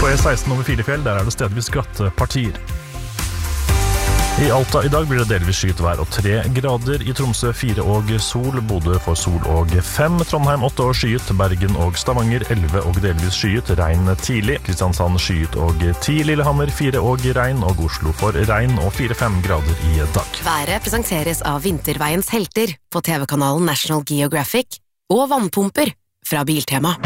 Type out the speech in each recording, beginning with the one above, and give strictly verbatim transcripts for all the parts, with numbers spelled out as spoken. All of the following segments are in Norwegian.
På E seksten over Filefjell, der er det stedvis glatte partier. I Alta i dag blir det delvis skyet vær og tre grader. I Tromsø fire og sol, Bodø får sol og fem, Trondheim åtte og skyet, Bergen og Stavanger elleve og delvis skyet, regn tidlig, Kristiansand skyet og ti, Lillehammer fire og regn, og Oslo får regn og fire-fem grader i dag. Været presenteres av Vinterveiens helter på T V-kanalen National Geographic og vannpumper fra Biltema.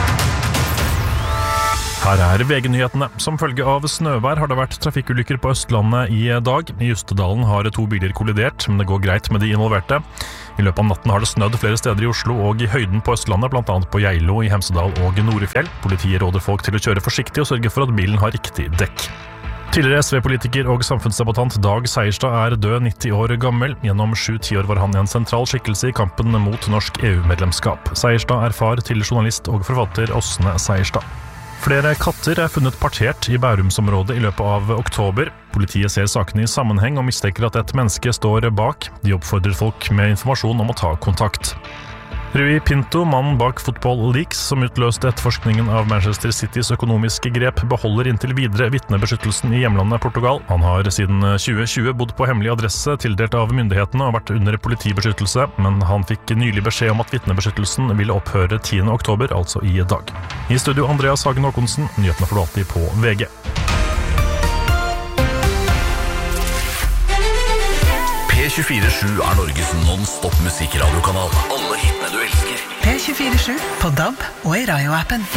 Her er V G-nyhetene. Som følge av snøvær har det vært trafikkulykker på Østlandet i dag. I Justedalen har to biler kollidert, men det går greit med de involverte. I løpet av natten har det snødd flere steder i Oslo og i høyden på Østlandet, blant annet på Geilo, i Hemsedal og Norefjell. Politiet råder folk til å kjøre forsiktig og sørge for at bilen har riktig dekk. Tidligere S V-politiker og samfunnsdebattant Dag Seierstad er død, nitti år gammel. Gjennom sju tiår var han en sentral skikkelse i kampen mot norsk E U-medlemskap. Seierstad er far til journalist og forfatter Åsne Seierstad. Flere katter er funnet partert i Bærumsområdet i løpet av oktober. Politiet ser sakene i sammenheng og mistenker at et menneske står bak. De oppfordrer folk med informasjon om å ta kontakt. Rui Pinto, mannen bak Football Leaks, som utløste etterforskningen av Manchester Citys økonomiske grep, beholder inntil videre vitnebeskyttelsen i hjemlandet Portugal. Han har siden tjue tjue bodd på hemmelig adresse, tildelt av myndighetene og vært under politibeskyttelse, men han fikk nylig beskjed om at vitnebeskyttelsen ville opphøre tiende oktober, altså i dag. I studio Andreas Hagen Håkonsen, nyhetene får du alltid på V G. P tjuefire sju er Norges non-stop musikradiokanal. Alle hitene du elsker. P tjuefire sju på D A B og i Radio-appen.